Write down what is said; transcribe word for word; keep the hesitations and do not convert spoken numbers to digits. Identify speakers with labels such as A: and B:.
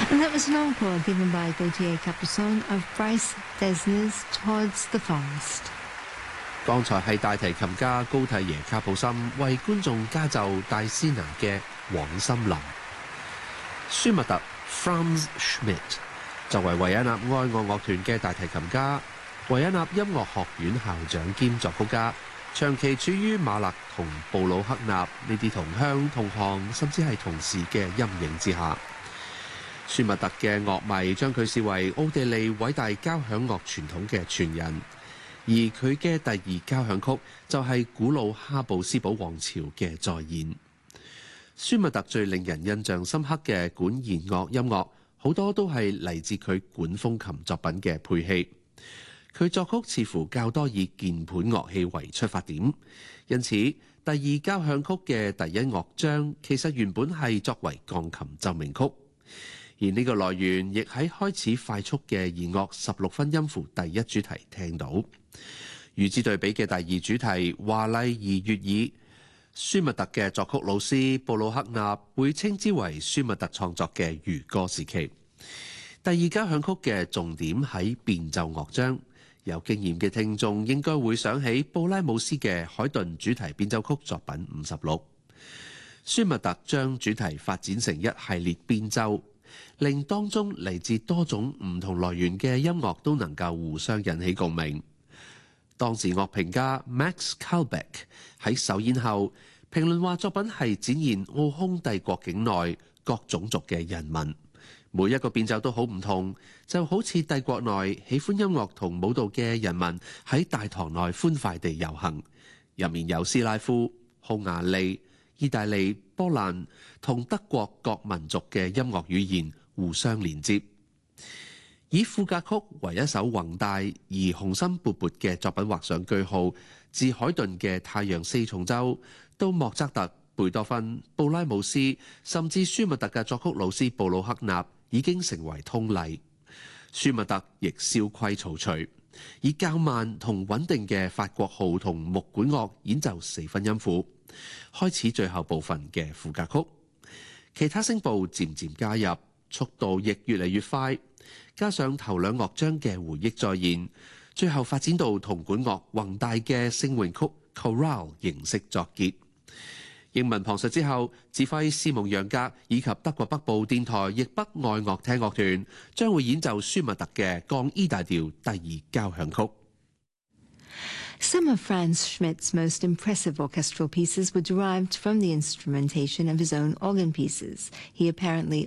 A: And that was an encore given by Gautier Capuçon of Bryce Dessner's Towards the Forest。
B: 剛才係大提琴家高蒂耶卡普森為觀眾加奏戴斯納嘅《往森林》。舒密特 Franz Schmidt 作為維也納愛樂樂團嘅大提琴家，維也納音樂學院校長兼作曲家，長期處於馬勒同布魯克納呢啲同鄉同行甚至係同事嘅陰影之下。舒密特嘅樂迷將佢視為奧地利偉大交響樂傳統嘅傳人，而佢嘅第二交響曲就係古老哈布斯堡王朝嘅再現。舒密特最令人印象深刻嘅管弦樂音樂，好多都係嚟自佢管風琴作品嘅配器。佢作曲似乎較多以鍵盤樂器為出發點，因此第二交響曲嘅第一樂章其實原本係作為鋼琴奏鳴曲。而呢個來源亦喺開始快速嘅弦樂十六分音符第一主題聽到。與之對比嘅第二主題華麗而悅耳，舒密特嘅作曲老師布魯克納會稱之為舒密特創作嘅漁歌時期。第二交響曲嘅重點喺變奏樂章，有經驗嘅聽眾應該會想起布拉姆斯嘅海頓主題變奏曲作品五十六。舒密特將主題發展成一系列變奏，令當中嚟自多種唔同來源嘅音樂都能夠互相引起共鳴。當時樂評家 Max Kalbeck 喺首演後評論話，作品係展現奧匈帝國境內各種族嘅人民，每一個變奏都好唔同，就好似帝國內喜歡音樂同舞蹈嘅人民喺大堂內歡快地遊行，入面有斯拉夫、匈牙利、意大利、波蘭同德國各民族嘅音樂語言互相連接。以賦格曲為一首宏大而雄心勃勃嘅作品畫上句號，自海頓嘅太陽四重奏到莫扎特、貝多芬、布拉姆斯，甚至舒密特嘅作曲老師布魯克納已經成為通例。舒密特亦蕭規曹隨，以較慢同穩定嘅法國號同木管樂演奏四分音符，開始最後部分嘅賦格曲。其他聲部漸漸加入，速度亦越嚟越快，加上頭兩樂章嘅回憶再現，最後發展到銅管樂宏大嘅聖詠曲 Chorale 形式作結。英文旁述之後，指揮斯蒙楊格以及德國北部電台譯北愛樂廳樂團將會演奏舒密特嘅降 E 大調第二交響曲。
A: Some of Franz Schmidt's most impressive orchestral pieces were derived from the instrumentation of his own organ pieces. He apparently